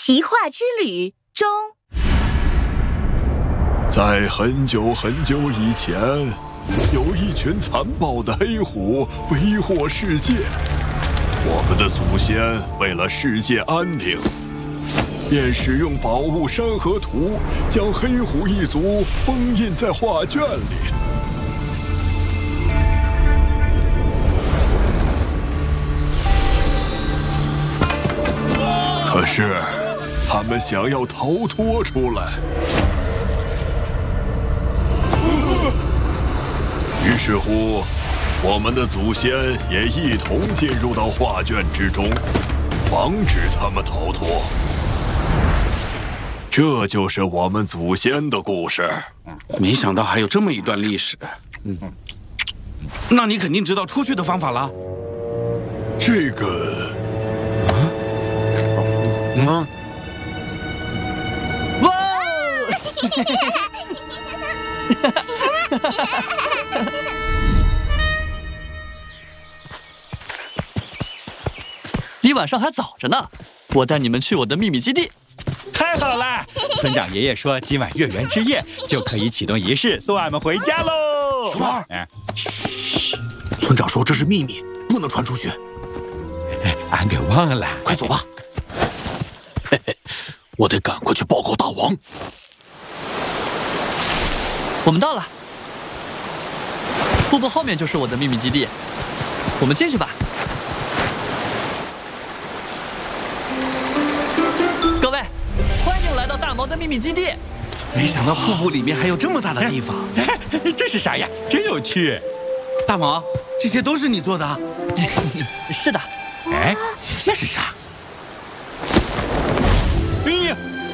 奇画之旅中， 在很久很久以前，有一群残暴的黑虎为祸世界。我们的祖先为了世界安宁，便使用宝物山河图将黑虎一族封印在画卷里。可是，他们想要逃脱出来，于是乎，我们的祖先也一同进入到画卷之中，防止他们逃脱。这就是我们祖先的故事。 没想到还有这么一段历史。那你肯定知道出去的方法了。 这个， 哇！离晚上还早着呢，我带你们去我的秘密基地。 太好了！村长爷爷说，今晚月圆之夜就可以启动仪式，送俺们回家喽。 鼠儿，嘘，村长说这是秘密，不能传出去。 俺给忘了， 快走吧。嘿嘿，我得赶快去报告大王。 我们到了，瀑布后面就是我的秘密基地，我们进去吧。各位，欢迎来到大毛的秘密基地。 没想到瀑布里面还有这么大的地方。 这是啥呀？真有趣！ 大毛，这些都是你做的？ 是的。 哎，那是啥？哎呀！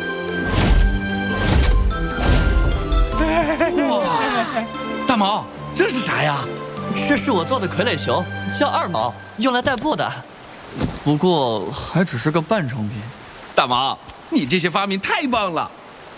哇！大毛，这是啥呀？ 这是我做的傀儡球，叫二毛，用来代步的。不过还只是个半成品。 大毛，你这些发明太棒了！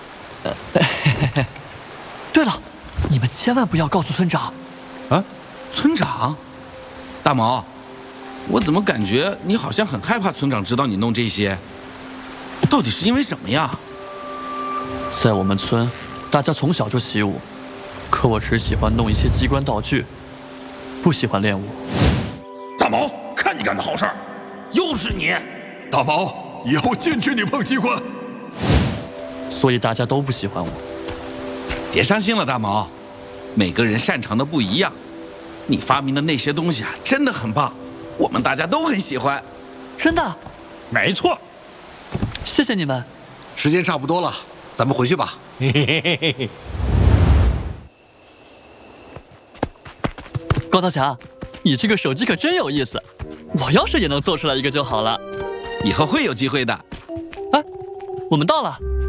对了，你们千万不要告诉村长。 啊，村长？大毛，我怎么感觉你好像很害怕村长知道你弄这些？到底是因为什么呀？ 在我们村，大家从小就习武，可我只喜欢弄一些机关道具，不喜欢练武。 大毛，看你干的好事儿，又是你！ 大毛，以后禁止你碰机关。 所以大家都不喜欢我。 别伤心了，大毛，每个人擅长的不一样。你发明的那些东西啊，真的很棒，我们大家都很喜欢。 真的？ 没错。 谢谢你们。 时间差不多了，咱们回去吧。 高大强，你这个手机可真有意思，我要是也能做出来一个就好了。 以后会有机会的。 哎，我们到了。